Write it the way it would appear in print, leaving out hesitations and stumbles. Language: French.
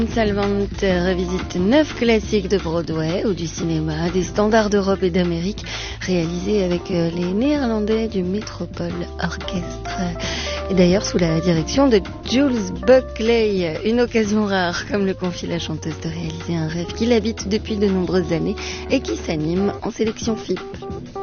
Salvant revisite 9 classiques de Broadway ou du cinéma, des standards d'Europe et d'Amérique, réalisés avec les Néerlandais du Metropole Orchestre. Et d'ailleurs sous la direction de Jules Buckley, une occasion rare, comme le confie la chanteuse, de réaliser un rêve qui l'habite depuis de nombreuses années et qui s'anime en sélection FIP.